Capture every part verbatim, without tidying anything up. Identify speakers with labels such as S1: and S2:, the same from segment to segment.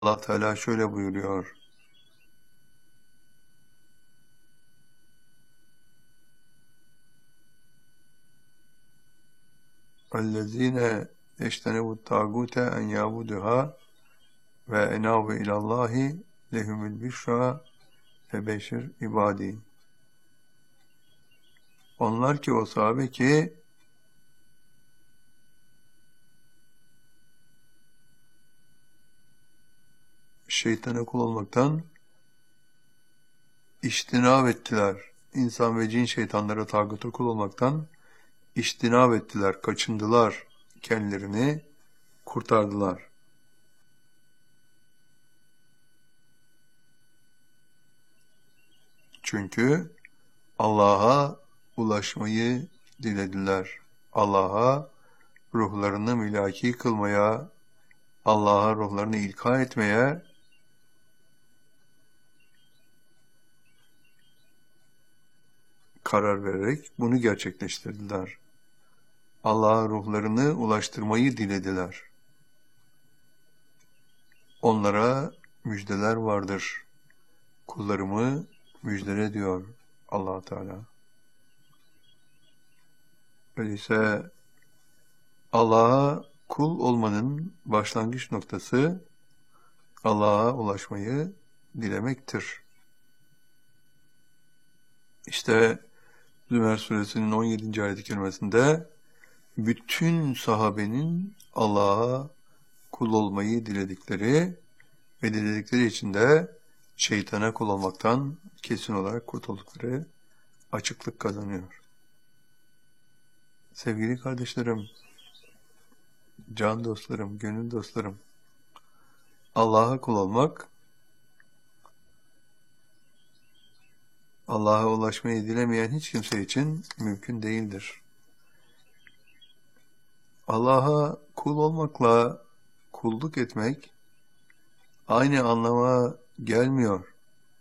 S1: Allah Teala şöyle buyuruyor. اَلَّذ۪ينَ اَجْتَنَبُوا الطَّاغُوتَ اَنْ يَعْبُدُهَا وَاَنَابُوا اِلَى اللّٰهِ لَهُمُ الْبِشْرَى فَبَشِّرْ ibadi. Onlar ki o sahabe ki şeytana kul olmaktan iştinab ettiler. İnsan ve cin şeytanlara tağuta kul olmaktan iştinab ettiler, kaçındılar, kendilerini kurtardılar. Çünkü Allah'a ulaşmayı dilediler. Allah'a ruhlarını mülaki kılmaya, Allah'a ruhlarını ilka etmeye karar vererek bunu gerçekleştirdiler. Allah'a ruhlarını ulaştırmayı dilediler. Onlara müjdeler vardır. Kullarımı müjdele diyor Allah Teala. Öyleyse Allah'a kul olmanın başlangıç noktası Allah'a ulaşmayı dilemektir. İşte Zümer suresinin on yedinci ayet-i kerimesinde bütün sahabenin Allah'a kul olmayı diledikleri ve diledikleri için de şeytana kul olmaktan kesin olarak kurtuldukları açıklık kazanıyor. Sevgili kardeşlerim, can dostlarım, gönül dostlarım, Allah'a kul olmak, Allah'a ulaşmayı dilemeyen hiç kimse için mümkün değildir. Allah'a kul olmakla kulluk etmek aynı anlama gelmiyor.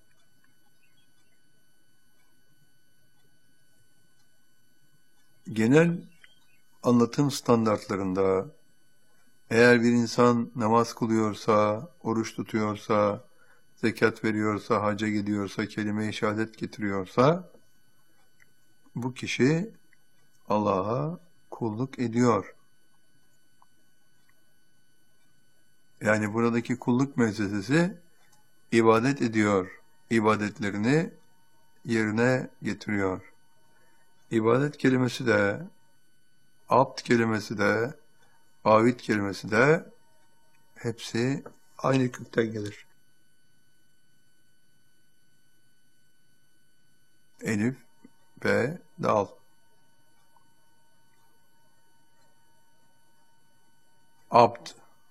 S1: Genel anlatım standartlarında eğer bir insan namaz kılıyorsa, oruç tutuyorsa, zekat veriyorsa, hacca gidiyorsa, kelime-i şehadet getiriyorsa bu kişi Allah'a kulluk ediyor. Yani buradaki kulluk müessesesi ibadet ediyor. İbadetlerini yerine getiriyor. İbadet kelimesi de, abd kelimesi de, abid kelimesi de hepsi aynı kökten gelir. Elif ve dal. Abd,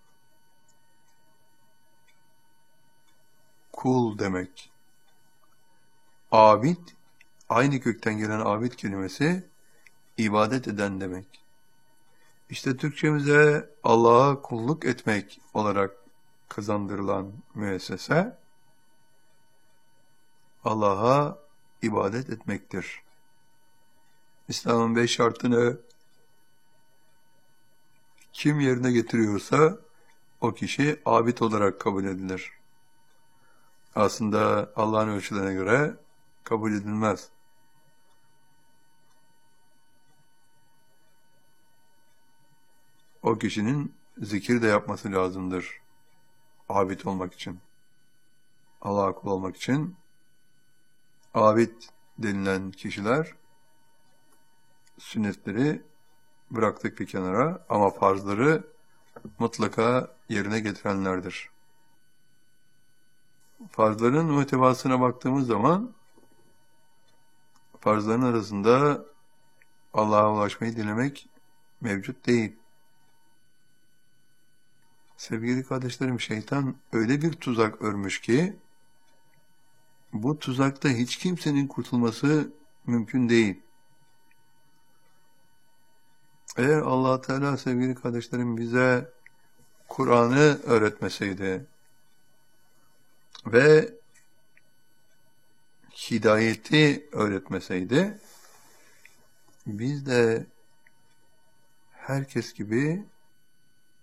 S1: kul demek. Abid, aynı kökten gelen abid kelimesi ibadet eden demek. İşte Türkçemize Allah'a kulluk etmek olarak kazandırılan müessese Allah'a ibadet etmektir. İslam'ın beş şartını kim yerine getiriyorsa o kişi abid olarak kabul edilir. Aslında Allah'ın ölçülerine göre kabul edilmez. O kişinin zikir de yapması lazımdır. Abid olmak için. Allah'a kul olmak için. Abid denilen kişiler sünnetleri bıraktık bir kenara ama farzları mutlaka yerine getirenlerdir. Farzların muhtevasına baktığımız zaman farzların arasında Allah'a ulaşmayı dilemek mevcut değil. Sevgili kardeşlerim, şeytan öyle bir tuzak örmüş ki bu tuzakta hiç kimsenin kurtulması mümkün değil. Eğer Allah Teala sevgili kardeşlerim bize Kur'an'ı öğretmeseydi ve hidayeti öğretmeseydi biz de herkes gibi